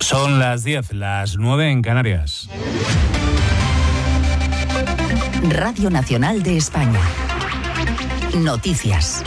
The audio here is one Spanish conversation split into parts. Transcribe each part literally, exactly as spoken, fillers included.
Son las diez, las nueve en Canarias. Radio Nacional de España. Noticias.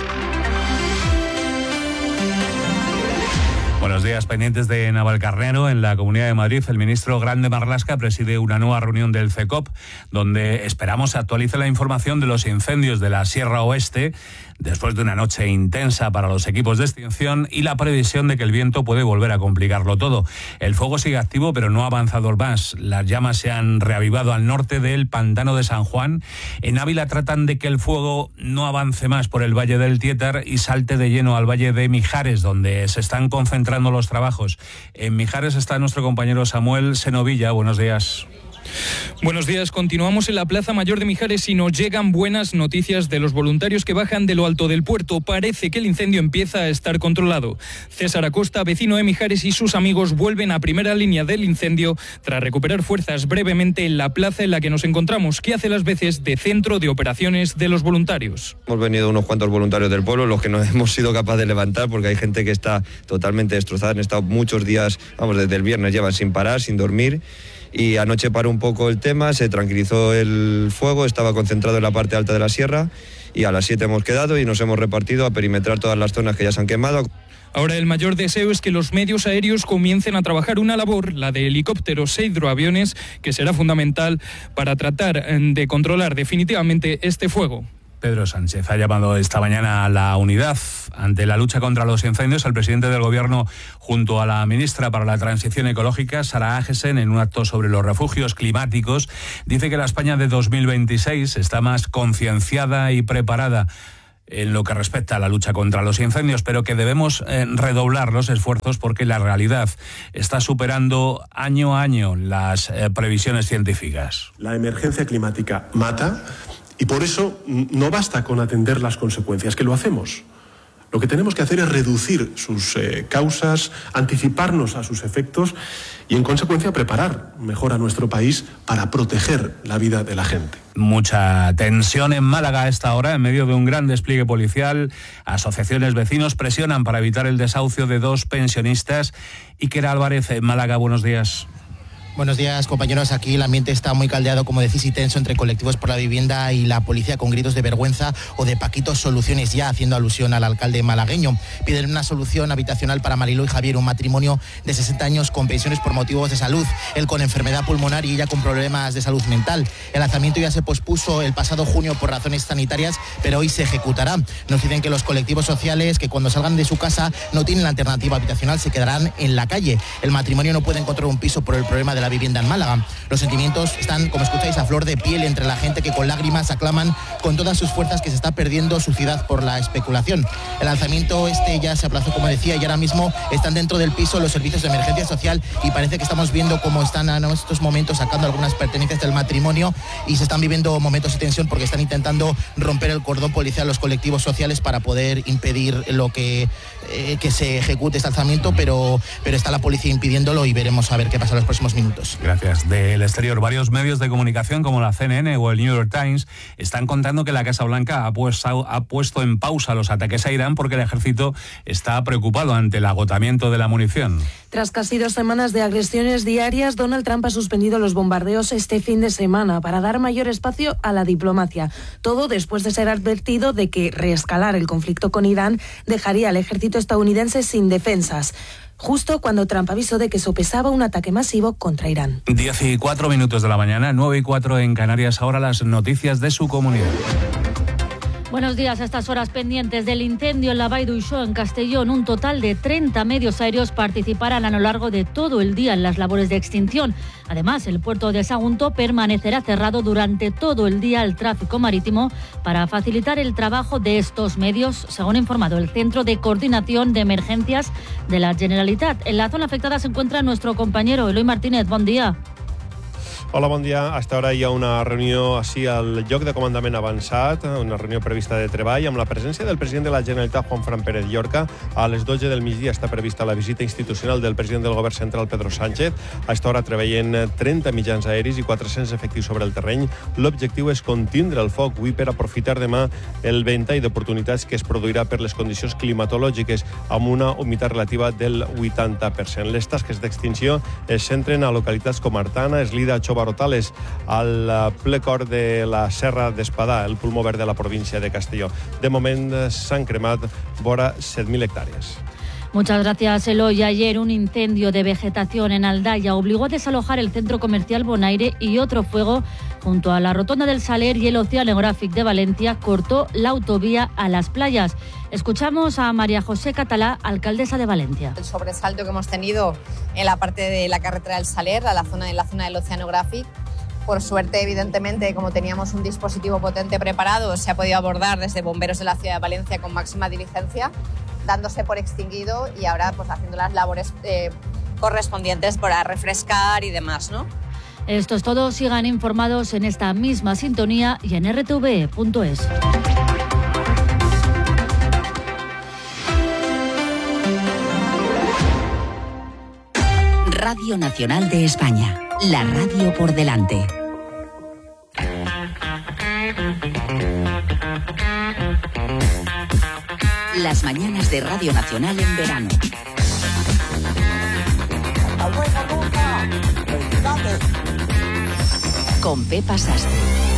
Buenos días, pendientes de Navalcarnero. En la Comunidad de Madrid, el ministro Grande Marlaska preside una nueva reunión del CECOP, donde esperamos se actualice la información de los incendios de la Sierra Oeste, después de una noche intensa para los equipos de extinción y la previsión de que el viento puede volver a complicarlo todo. El fuego sigue activo, pero no ha avanzado más. Las llamas se han reavivado al norte del pantano de San Juan. En Ávila tratan de que el fuego no avance más por el Valle del Tietar y salte de lleno al Valle de Mijares, donde se están concentrando los trabajos. En Mijares está nuestro compañero Samuel Senovilla. Buenos días. Buenos días, continuamos en la Plaza Mayor de Mijares y nos llegan buenas noticias de los voluntarios que bajan de lo alto del puerto. Parece que el incendio empieza a estar controlado. César Acosta, vecino de Mijares, y sus amigos vuelven a primera línea del incendio tras recuperar fuerzas brevemente en la plaza en la que nos encontramos, que hace las veces de centro de operaciones de los voluntarios. Hemos venido unos cuantos voluntarios del pueblo, los que no hemos sido capaces de levantar, porque hay gente que está totalmente destrozada. Han estado muchos días, vamos, desde el viernes llevan sin parar, sin dormir. Y anoche paró un poco el tema, se tranquilizó el fuego, estaba concentrado en la parte alta de la sierra y a las siete hemos quedado y nos hemos repartido a perimetrar todas las zonas que ya se han quemado. Ahora el mayor deseo es que los medios aéreos comiencen a trabajar una labor, la de helicópteros e hidroaviones, que será fundamental para tratar de controlar definitivamente este fuego. Pedro Sánchez ha llamado esta mañana a la unidad ante la lucha contra los incendios. El presidente del Gobierno, junto a la ministra para la Transición Ecológica, Sara Agesen, en un acto sobre los refugios climáticos, dice que la España de dos mil veintiséis está más concienciada y preparada en lo que respecta a la lucha contra los incendios, pero que debemos eh, redoblar los esfuerzos porque la realidad está superando año a año las eh, previsiones científicas. La emergencia climática mata. Y por eso no basta con atender las consecuencias, que lo hacemos. Lo que tenemos que hacer es reducir sus eh, causas, anticiparnos a sus efectos y, en consecuencia, preparar mejor a nuestro país para proteger la vida de la gente. Mucha tensión en Málaga a esta hora, en medio de un gran despliegue policial. Asociaciones vecinos presionan para evitar el desahucio de dos pensionistas. Iker Álvarez, en Málaga, buenos días. Buenos días, compañeros. Aquí el ambiente está muy caldeado, como decís, y tenso entre colectivos por la vivienda y la policía, con gritos de vergüenza o de Paquito soluciones ya, haciendo alusión al alcalde malagueño. Piden una solución habitacional para Mariló y Javier, un matrimonio de sesenta años con pensiones por motivos de salud, él con enfermedad pulmonar y ella con problemas de salud mental. El lanzamiento ya se pospuso el pasado junio por razones sanitarias, pero hoy se ejecutará. Nos dicen que los colectivos sociales, que cuando salgan de su casa no tienen la alternativa habitacional, se quedarán en la calle. El matrimonio no puede encontrar un piso por el problema de la vivienda en Málaga. Los sentimientos están, como escucháis, a flor de piel entre la gente que con lágrimas aclaman con todas sus fuerzas que se está perdiendo su ciudad por la especulación. El lanzamiento este ya se aplazó, como decía, y ahora mismo están dentro del piso los servicios de emergencia social y parece que estamos viendo cómo están en estos momentos sacando algunas pertenencias del matrimonio y se están viviendo momentos de tensión porque están intentando romper el cordón policial los colectivos sociales para poder impedir lo que, eh, que se ejecute este lanzamiento, pero, pero está la policía impidiéndolo y veremos a ver qué pasa en los próximos minutos. Gracias. Del exterior, varios medios de comunicación como la C N N o el New York Times están contando que la Casa Blanca ha puesto, ha puesto en pausa los ataques a Irán porque el ejército está preocupado ante el agotamiento de la munición. Tras casi dos semanas de agresiones diarias, Donald Trump ha suspendido los bombardeos este fin de semana para dar mayor espacio a la diplomacia. Todo después de ser advertido de que reescalar el conflicto con Irán dejaría al ejército estadounidense sin defensas. Justo cuando Trump avisó de que sopesaba un ataque masivo contra Irán. diez y cuatro minutos de la mañana, nueve y cuatro en Canarias, ahora las noticias de su comunidad. Buenos días. A estas horas pendientes del incendio en la Vall d'Uixó, en Castellón, un total de treinta medios aéreos participarán a lo largo de todo el día en las labores de extinción. Además, el puerto de Sagunto permanecerá cerrado durante todo el día al tráfico marítimo para facilitar el trabajo de estos medios, según ha informado el Centro de Coordinación de Emergencias de la Generalitat. En la zona afectada se encuentra nuestro compañero Eloy Martínez. Buen día. Hola, bon dia. A esta hora hi ha una reunió així al lloc de comandament avançat, una reunió prevista de treball amb la presència del president de la Generalitat, Juan Fran Pérez Llorca. A les dotze del migdia està prevista la visita institucional del president del govern central, Pedro Sánchez. A esta hora treballen trenta mitjans aeris i quatre-cents efectius sobre el terreny. L'objectiu és contindre el foc avui per aprofitar demà el ventall d'oportunitats que es produirà per les condicions climatològiques amb una humitat relativa del vuitanta per cent. Les tasques d'extinció es centren a localitats com Artana, Eslida, Xova, Rotales, al ple cor de la Serra d'Espadà, el pulmó verd de la província de Castelló. De moment s'han cremat vora set mil hectáreas. Muchas gracias, Eloy. Ayer un incendio de vegetación en Aldaya obligó a desalojar el centro comercial Bonaire y otro fuego junto a la Rotonda del Saler y el Oceanographic de Valencia cortó la autovía a las playas. Escuchamos a María José Catalá, alcaldesa de Valencia. El sobresalto que hemos tenido en la parte de la carretera del Saler, a la zona, en la zona del Oceanographic. Por suerte, evidentemente, como teníamos un dispositivo potente preparado, se ha podido abordar desde bomberos de la ciudad de Valencia con máxima diligencia, dándose por extinguido y ahora pues haciendo las labores eh, correspondientes para refrescar y demás, ¿no? Esto es todo. Sigan informados en esta misma sintonía y en r t v punto es. Radio Nacional de España. La radio por delante. Las mañanas de Radio Nacional en verano. Con Pepa Sastre.